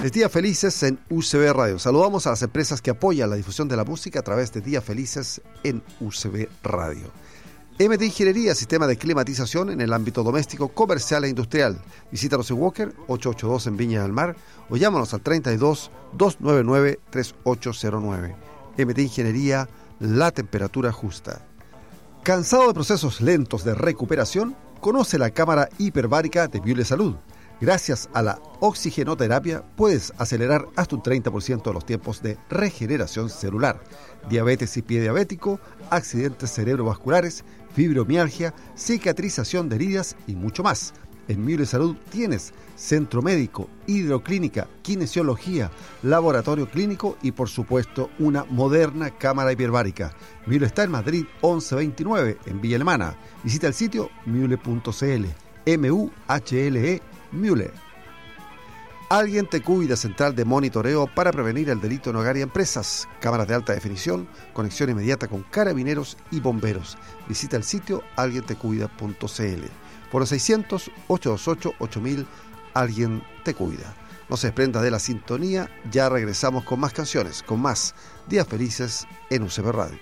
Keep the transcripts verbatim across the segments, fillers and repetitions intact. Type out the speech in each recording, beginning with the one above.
Es Días Felices en U C B Radio. Saludamos a las empresas que apoyan la difusión de la música a través de Días Felices en U C B Radio. M T Ingeniería, sistema de climatización en el ámbito doméstico, comercial e industrial. Visítanos en Walker, ochocientos ochenta y dos en Viña del Mar, o llámanos al treinta y dos, doscientos noventa y nueve, treinta y ocho cero nueve. M T Ingeniería, la temperatura justa. ¿Cansado de procesos lentos de recuperación? Conoce la cámara hiperbárica de Miule Salud. Gracias a la oxigenoterapia puedes acelerar hasta un treinta por ciento de los tiempos de regeneración celular. Diabetes y pie diabético, accidentes cerebrovasculares, fibromialgia, cicatrización de heridas y mucho más. En Miule Salud tienes centro médico, hidroclínica, kinesiología, laboratorio clínico y por supuesto una moderna cámara hiperbárica. Miule está en Madrid once veintinueve en Villa Alemana. Visita el sitio miule punto c l. M U H L E Miule. Alguien te cuida, central de monitoreo para prevenir el delito en hogar y empresas. Cámaras de alta definición, conexión inmediata con carabineros y bomberos. Visita el sitio alguien te cuida punto c l. Por los seiscientos, ochocientos veintiocho, ocho mil, Alguien te cuida. No se desprenda de la sintonía, ya regresamos con más canciones, con más Días Felices en U C B Radio.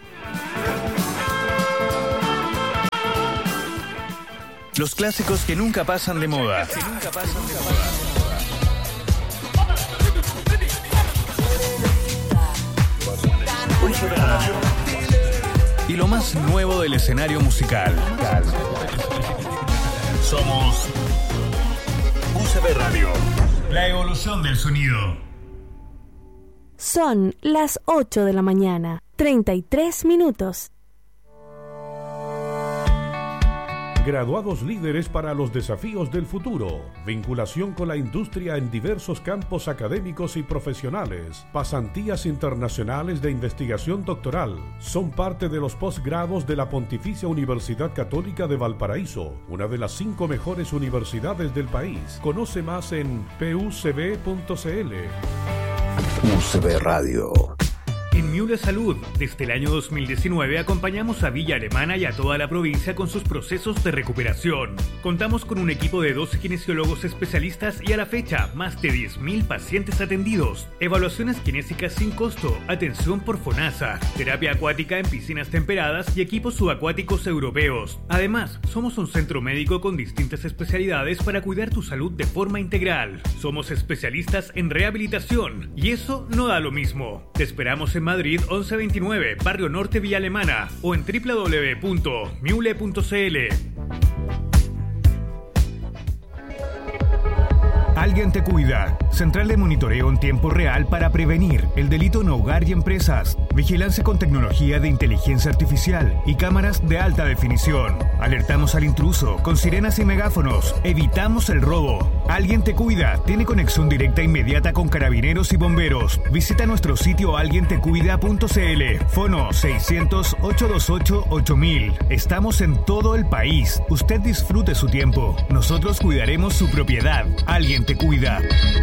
Los clásicos que nunca pasan de moda. Que nunca pasan de moda. U C B Radio. Y lo más nuevo del escenario musical. Somos U C B Radio. La evolución del sonido. Son las ocho de la mañana, treinta y tres minutos. Graduados líderes para los desafíos del futuro. Vinculación con la industria en diversos campos académicos y profesionales. Pasantías internacionales de investigación doctoral. Son parte de los posgrados de la Pontificia Universidad Católica de Valparaíso, una de las cinco mejores universidades del país. Conoce más en p u c b punto c l. U C B Radio. En Miule Salud, desde el año dos mil diecinueve acompañamos a Villa Alemana y a toda la provincia con sus procesos de recuperación. Contamos con un equipo de doce kinesiólogos especialistas y a la fecha más de diez mil pacientes atendidos. Evaluaciones kinésicas sin costo, atención por FONASA, terapia acuática en piscinas temperadas y equipos subacuáticos europeos. Además, somos un centro médico con distintas especialidades para cuidar tu salud de forma integral. Somos especialistas en rehabilitación y eso no da lo mismo. Te esperamos en Madrid once veintinueve, Barrio Norte, Villa Alemana, o en doble u doble u doble u punto miule punto c l. Alguien te cuida. Central de monitoreo en tiempo real para prevenir el delito en hogar y empresas. Vigilancia con tecnología de inteligencia artificial y cámaras de alta definición. Alertamos al intruso con sirenas y megáfonos. Evitamos el robo. Alguien te cuida. Tiene conexión directa inmediata con carabineros y bomberos. Visita nuestro sitio alguien te cuida punto c l. Fono seiscientos, ochocientos veintiocho, ocho mil. Estamos en todo el país. Usted disfrute su tiempo. Nosotros cuidaremos su propiedad. Alguien te cuida.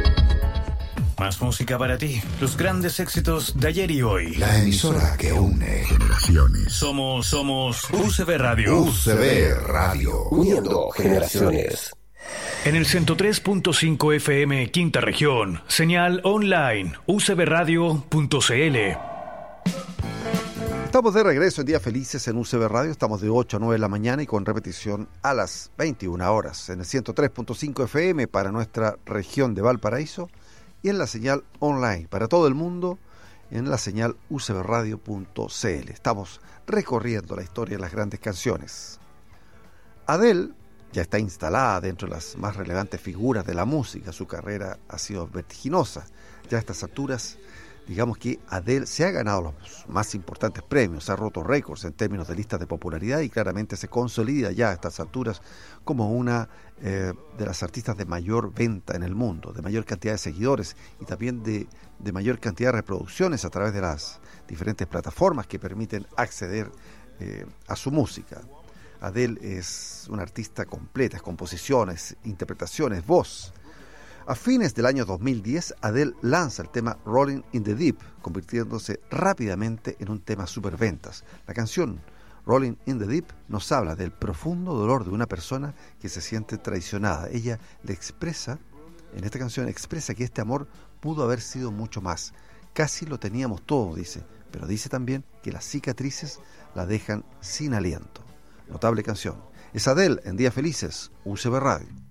Más música para ti. Los grandes éxitos de ayer y hoy. La emisora que une generaciones. Somos, somos U C B Radio. U C B Radio. Uniendo generaciones. En el ciento tres punto cinco F M, Quinta Región. Señal online. u c b radio punto c l. Estamos de regreso en Días Felices en U C B Radio. Estamos de ocho a nueve de la mañana y con repetición a las veintiuna horas en el ciento tres punto cinco F M para nuestra región de Valparaíso y en la señal online para todo el mundo en la señal u c b radio punto c l. Estamos recorriendo la historia de las grandes canciones. Adele ya está instalada dentro de las más relevantes figuras de la música. Su carrera ha sido vertiginosa. Ya a estas alturas, digamos que Adele se ha ganado los más importantes premios, ha roto récords en términos de listas de popularidad y claramente se consolida ya a estas alturas como una eh, de las artistas de mayor venta en el mundo, de mayor cantidad de seguidores y también de, de mayor cantidad de reproducciones a través de las diferentes plataformas que permiten acceder eh, a su música. Adele es una artista completa, es composiciones, interpretaciones, voz. A fines del año dos mil diez, Adele lanza el tema Rolling in the Deep, convirtiéndose rápidamente en un tema superventas. La canción Rolling in the Deep nos habla del profundo dolor de una persona que se siente traicionada. Ella le expresa En esta canción expresa que este amor pudo haber sido mucho más. Casi lo teníamos todo, dice, pero dice también que las cicatrices la dejan sin aliento. Notable canción. Es Adele en Días Felices, U C B Radio.